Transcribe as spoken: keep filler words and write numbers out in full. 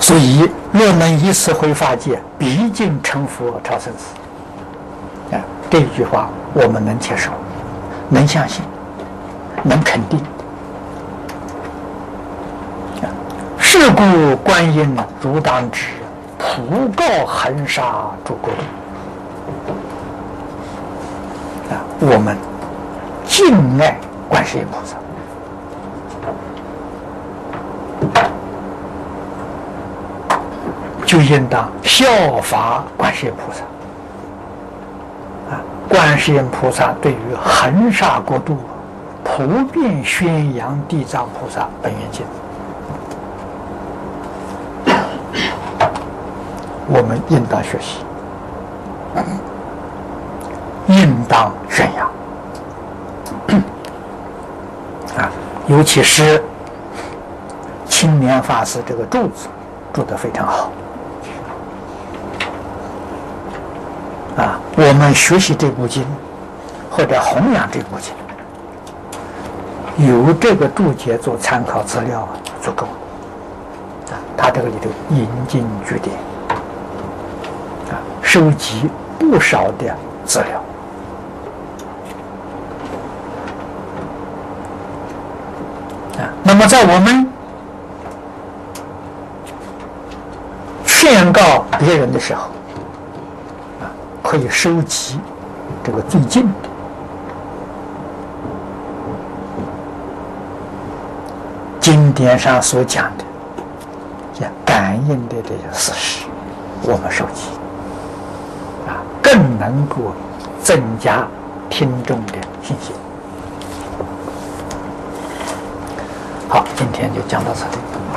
所以，若能以此回法界，毕竟成佛超生死。啊，这一句话我们能接受，能相信，能肯定。啊，是故观音如当知，普告恒沙诸国土。啊，我们敬爱观世音菩萨。就应当效法观世音菩萨啊！观世音菩萨对于恒沙国度普遍宣扬地藏菩萨本愿经，我们应当学习，应当宣扬啊！尤其是青年法师这个注子注得非常好。啊，我们学习这部经，或者弘扬这部经，有这个注解做参考资料足够了。啊，他这个里头引经据典，啊，收集不少的资料。啊，那么在我们劝告别人的时候，可以收集这个最近的经典上所讲的这感应的这些事实，我们收集啊，更能够增加听众的信心。好，今天就讲到这里。